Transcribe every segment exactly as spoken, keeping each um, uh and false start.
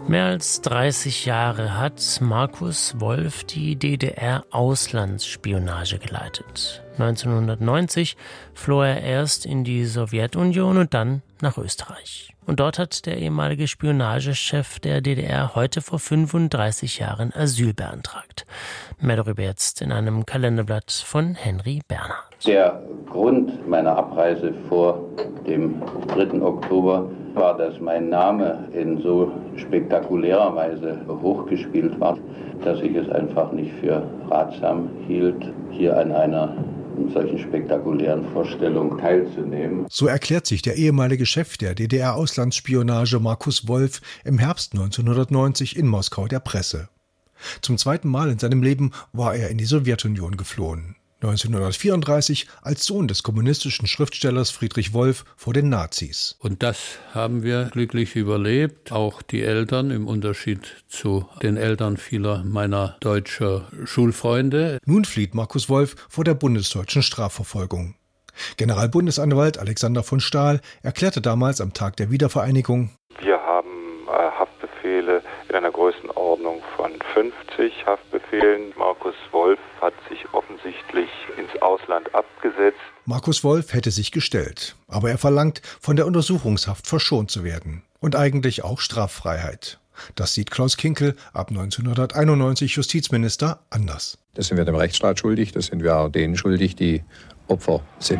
Mehr als dreißig Jahre hat Markus Wolf die D D R-Auslandsspionage geleitet. neunzehnhundertneunzig floh er erst in die Sowjetunion und dann nach Österreich. Und dort hat der ehemalige Spionagechef der D D R heute vor fünfunddreißig Jahren Asyl beantragt. Mehr darüber jetzt in einem Kalenderblatt von Henry Bernhard. Der Grund meiner Abreise vor dem dritten Oktober war, dass mein Name in so spektakulärer Weise hochgespielt war, dass ich es einfach nicht für ratsam hielt, hier an einer solchen spektakulären Vorstellung teilzunehmen. So erklärt sich der ehemalige Chef der D D R-Auslandsspionage Markus Wolf im Herbst neunzehnhundertneunzig in Moskau der Presse. Zum zweiten Mal in seinem Leben war er in die Sowjetunion geflohen. neunzehnhundertvierunddreißig als Sohn des kommunistischen Schriftstellers Friedrich Wolf vor den Nazis. Und das haben wir glücklich überlebt, auch die Eltern, im Unterschied zu den Eltern vieler meiner deutschen Schulfreunde. Nun flieht Markus Wolf vor der bundesdeutschen Strafverfolgung. Generalbundesanwalt Alexander von Stahl erklärte damals am Tag der Wiedervereinigung: Wir haben äh, Haftbefehle in einer Größenordnung von fünfzig Haftbefehlen. Markus Wolf hat sich offensichtlich ins Ausland abgesetzt. Markus Wolf hätte sich gestellt, aber er verlangt, von der Untersuchungshaft verschont zu werden und eigentlich auch Straffreiheit. Das sieht Klaus Kinkel, ab neunzehnhunderteinundneunzig Justizminister, anders. Das sind wir dem Rechtsstaat schuldig, das sind wir auch denen schuldig, die Opfer sind.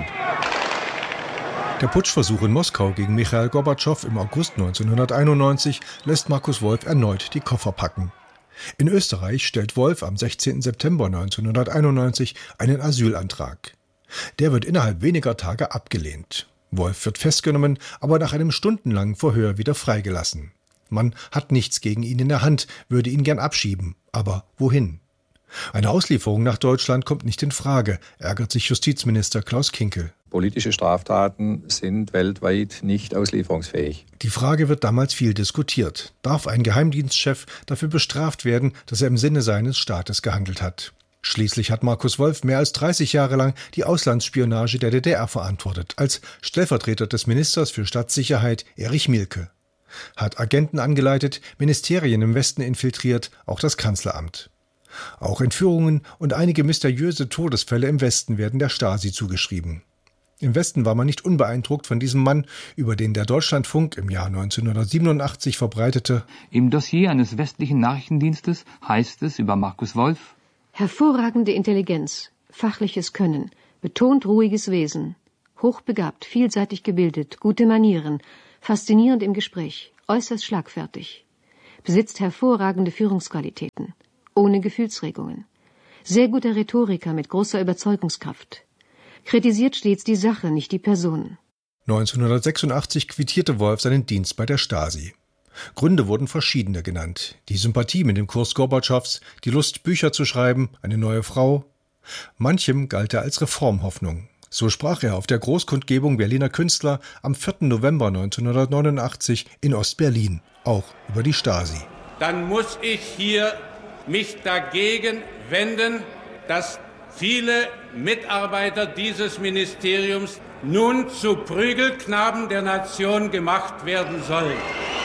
Der Putschversuch in Moskau gegen Michail Gorbatschow im August neunzehnhunderteinundneunzig lässt Markus Wolf erneut die Koffer packen. In Österreich stellt Wolf am sechzehnten September neunzehnhunderteinundneunzig einen Asylantrag. Der wird innerhalb weniger Tage abgelehnt. Wolf wird festgenommen, aber nach einem stundenlangen Verhör wieder freigelassen. Man hat nichts gegen ihn in der Hand, würde ihn gern abschieben. Aber wohin? Eine Auslieferung nach Deutschland kommt nicht in Frage, ärgert sich Justizminister Klaus Kinkel. Politische Straftaten sind weltweit nicht auslieferungsfähig. Die Frage wird damals viel diskutiert. Darf ein Geheimdienstchef dafür bestraft werden, dass er im Sinne seines Staates gehandelt hat? Schließlich hat Markus Wolf mehr als dreißig Jahre lang die Auslandsspionage der D D R verantwortet, als Stellvertreter des Ministers für Staatssicherheit Erich Mielke. Hat Agenten angeleitet, Ministerien im Westen infiltriert, auch das Kanzleramt. Auch Entführungen und einige mysteriöse Todesfälle im Westen werden der Stasi zugeschrieben. Im Westen war man nicht unbeeindruckt von diesem Mann, über den der Deutschlandfunk im Jahr neunzehnhundertsiebenundachtzig verbreitete: Im Dossier eines westlichen Nachrichtendienstes heißt es über Markus Wolf: hervorragende Intelligenz, fachliches Können, betont ruhiges Wesen, hochbegabt, vielseitig gebildet, gute Manieren, faszinierend im Gespräch, äußerst schlagfertig, besitzt hervorragende Führungsqualitäten, ohne Gefühlsregungen, sehr guter Rhetoriker mit großer Überzeugungskraft, kritisiert stets die Sache, nicht die Person. neunzehnhundertsechsundachtzig quittierte Wolf seinen Dienst bei der Stasi. Gründe wurden verschiedene genannt. Die Sympathie mit dem Kurs Gorbatschows, die Lust, Bücher zu schreiben, eine neue Frau. Manchem galt er als Reformhoffnung. So sprach er auf der Großkundgebung Berliner Künstler am vierten November neunzehnhundertneunundachtzig in Ostberlin, auch über die Stasi. Dann muss ich hier mich dagegen wenden, dass viele Mitarbeiter dieses Ministeriums nun zu Prügelknaben der Nation gemacht werden sollen.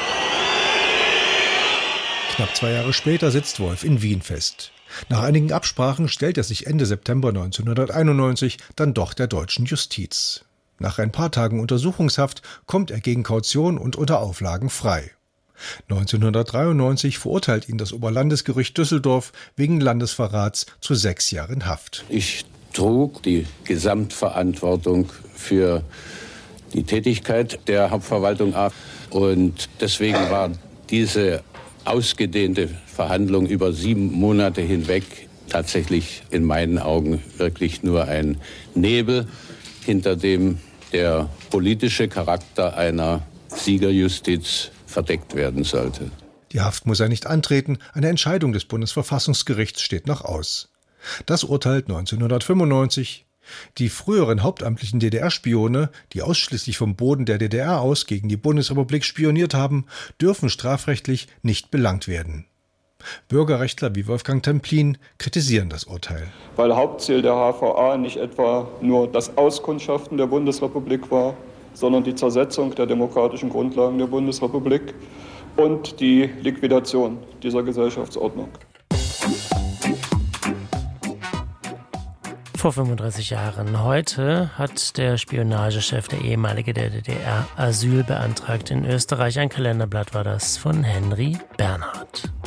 Knapp zwei Jahre später sitzt Wolf in Wien fest. Nach einigen Absprachen stellt er sich Ende September neunzehnhunderteinundneunzig dann doch der deutschen Justiz. Nach ein paar Tagen Untersuchungshaft kommt er gegen Kaution und unter Auflagen frei. neunzehnhundertdreiundneunzig verurteilt ihn das Oberlandesgericht Düsseldorf wegen Landesverrats zu sechs Jahren Haft. Ich trug die Gesamtverantwortung für die Tätigkeit der Hauptverwaltung ab und deswegen war diese ausgedehnte Verhandlung über sieben Monate hinweg tatsächlich in meinen Augen wirklich nur ein Nebel, hinter dem der politische Charakter einer Siegerjustiz verdeckt werden sollte. Die Haft muss er nicht antreten, eine Entscheidung des Bundesverfassungsgerichts steht noch aus. Das urteilt neunzehnhundertfünfundneunzig. Die früheren hauptamtlichen D D R-Spione, die ausschließlich vom Boden der D D R aus gegen die Bundesrepublik spioniert haben, dürfen strafrechtlich nicht belangt werden. Bürgerrechtler wie Wolfgang Templin kritisieren das Urteil. Weil Hauptziel der H V A nicht etwa nur das Auskundschaften der Bundesrepublik war, sondern die Zersetzung der demokratischen Grundlagen der Bundesrepublik und die Liquidation dieser Gesellschaftsordnung. Vor fünfunddreißig Jahren. Heute hat der Spionagechef, der ehemalige der D D R, Asyl beantragt in Österreich. Ein Kalenderblatt war das von Henry Bernhard.